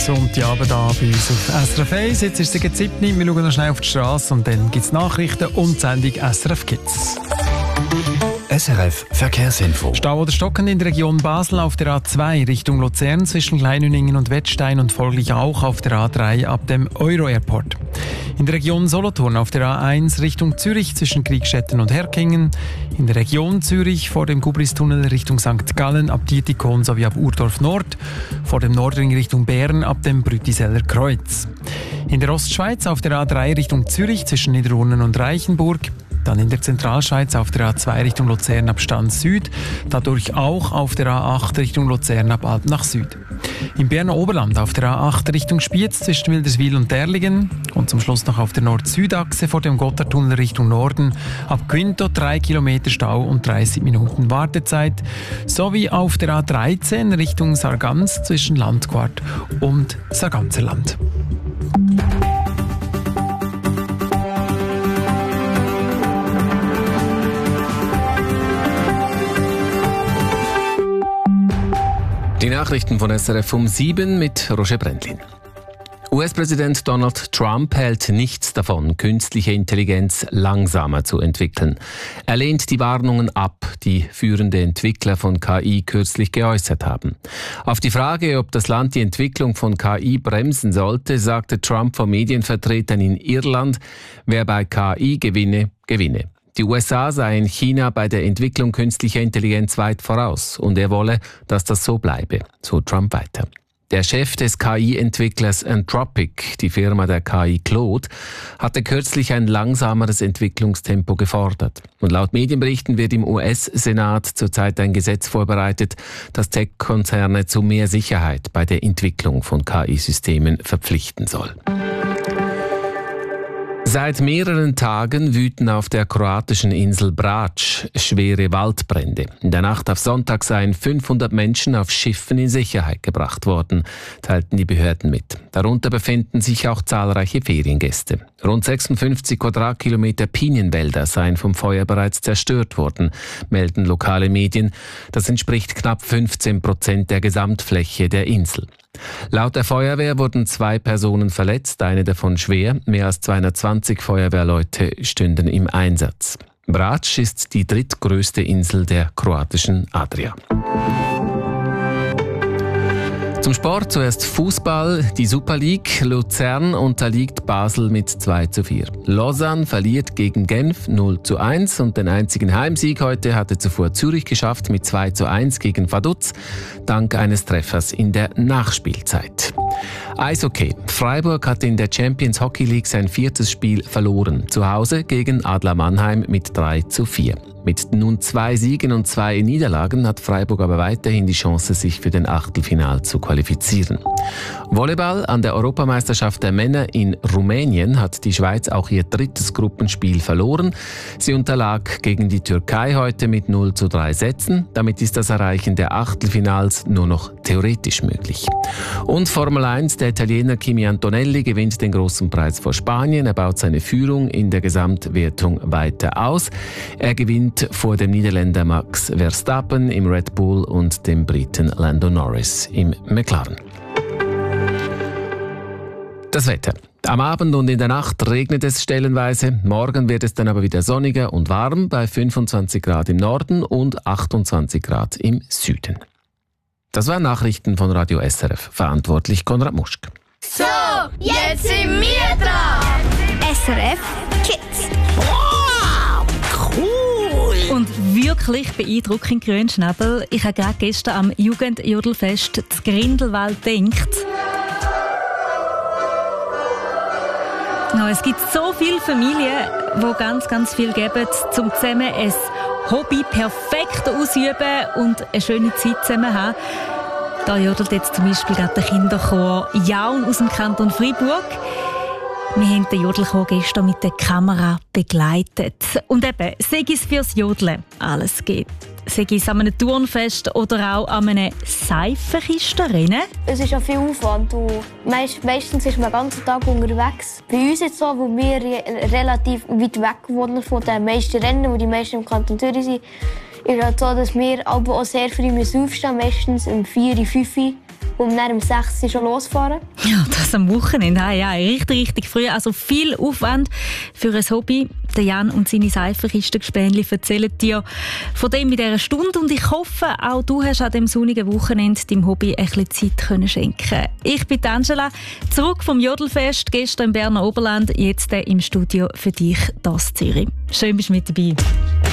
und die Abend an bei uns auf SRF 1. Jetzt ist es 7. Wir schauen noch schnell auf die Straße und dann gibt es Nachrichten und die Sendung SRF Kids. SRF Verkehrsinfo. Stau oder stockend in der Region Basel auf der A2 Richtung Luzern zwischen Kleinhüningen und Wettstein und folglich auch auf der A3 ab dem Euro-Airport. In der Region Solothurn auf der A1 Richtung Zürich zwischen Kriegstetten und Herkingen. In der Region Zürich vor dem Gubristunnel Richtung St. Gallen ab Dietikon sowie ab Urdorf Nord. Vor dem Nordring Richtung Bern ab dem Brütiseller Kreuz. In der Ostschweiz auf der A3 Richtung Zürich zwischen Niederurnen und Reichenburg. Dann in der Zentralschweiz auf der A2 Richtung Luzern ab Stans Süd, dadurch auch auf der A8 Richtung Luzern ab Alp nach Süd. Im Berner Oberland auf der A8 Richtung Spiez zwischen Wilderswil und Derlingen und zum Schluss noch auf der Nord-Süd-Achse vor dem Gotthardtunnel Richtung Norden ab Quinto 3 Kilometer Stau und 30 Minuten Wartezeit, sowie auf der A13 Richtung Sargans zwischen Landquart und Sarganserland. Die Nachrichten von SRF um 7 mit Roger Brendlin. US-Präsident Donald Trump hält nichts davon, künstliche Intelligenz langsamer zu entwickeln. Er lehnt die Warnungen ab, die führende Entwickler von KI kürzlich geäußert haben. Auf die Frage, ob das Land die Entwicklung von KI bremsen sollte, sagte Trump vor Medienvertretern in Irland, wer bei KI gewinne, gewinne. Die USA seien China bei der Entwicklung künstlicher Intelligenz weit voraus und er wolle, dass das so bleibe, so Trump weiter. Der Chef des KI-Entwicklers Anthropic, die Firma der KI Claude, hatte kürzlich ein langsameres Entwicklungstempo gefordert. Und laut Medienberichten wird im US-Senat zurzeit ein Gesetz vorbereitet, das Tech-Konzerne zu mehr Sicherheit bei der Entwicklung von KI-Systemen verpflichten soll. Seit mehreren Tagen wüten auf der kroatischen Insel Brač schwere Waldbrände. In der Nacht auf Sonntag seien 500 Menschen auf Schiffen in Sicherheit gebracht worden, teilten die Behörden mit. Darunter befinden sich auch zahlreiche Feriengäste. Rund 56 Quadratkilometer Pinienwälder seien vom Feuer bereits zerstört worden, melden lokale Medien. Das entspricht knapp 15% der Gesamtfläche der Insel. Laut der Feuerwehr wurden 2 Personen verletzt, eine davon schwer. Mehr als 220 Feuerwehrleute stünden im Einsatz. Brač ist die drittgrößte Insel der kroatischen Adria. Zum Sport zuerst Fußball, die Super League. Luzern unterliegt Basel mit 2:4. Lausanne verliert gegen Genf 0:1 und den einzigen Heimsieg heute hatte zuvor Zürich geschafft mit 2:1 gegen Vaduz, dank eines Treffers in der Nachspielzeit. Eishockey. Freiburg hat in der Champions Hockey League sein 4. Spiel verloren. Zu Hause gegen Adler Mannheim mit 3:4. Mit nun 2 Siegen und 2 Niederlagen hat Freiburg aber weiterhin die Chance, sich für den Achtelfinal zu qualifizieren. Volleyball. An der Europameisterschaft der Männer in Rumänien hat die Schweiz auch ihr 3. Gruppenspiel verloren. Sie unterlag gegen die Türkei heute mit 0:3 Sätzen. Damit ist das Erreichen der Achtelfinals nur noch theoretisch möglich. Und Formel 1, der Italiener Kimi Antonelli gewinnt den großen Preis vor Spanien. Er baut seine Führung in der Gesamtwertung weiter aus. Er gewinnt vor dem Niederländer Max Verstappen im Red Bull und dem Briten Lando Norris im McLaren. Das Wetter. Am Abend und in der Nacht regnet es stellenweise. Morgen wird es dann aber wieder sonniger und warm bei 25 Grad im Norden und 28 Grad im Süden. Das waren Nachrichten von Radio SRF. Verantwortlich Konrad Muschk. So, jetzt sind wir dran. SRF Kids. Wow, cool. Und wirklich beeindruckend Grünschnabel. Ich habe gerade gestern am Jugendjodelfest das Grindelwald gedacht. Ja, es gibt so viele Familien, die ganz, ganz viel geben, um zusammen ein Hobby perfekt ausüben und eine schöne Zeit zusammen haben. Da jodelt jetzt zum Beispiel gerade der Kinderchor Jaun aus dem Kanton Freiburg. Wir haben den Jodelchor gestern mit der Kamera begleitet. Und eben, sei es fürs Jodeln alles geht. Sei es an einem Turnfest oder auch an einem Seifenkistenrennen. Es ist ja viel Aufwand. Meistens ist man den ganzen Tag unterwegs. Bei uns ist es so, wo wir relativ weit weg wohnen von den meisten Rennen, wo die meisten im Kanton Zürich sind, ist es so, dass wir aber auch sehr früh aufstehen müssen, meistens um 4, 5 Uhr. und dann um 6 Uhr schon losfahren. Ja, das am Wochenende. Ja, richtig früh. Also viel Aufwand für ein Hobby. Der Jan und seine Seifenkistengespännchen erzählen dir von dem in dieser Stunde. Und ich hoffe, auch du hast an diesem sonnigen Wochenende deinem Hobby ein bisschen Zeit können schenken. Ich bin Angela, zurück vom Jodelfest, gestern im Berner Oberland, jetzt im Studio für dich, das Zürich. Schön, bist du mit dabei.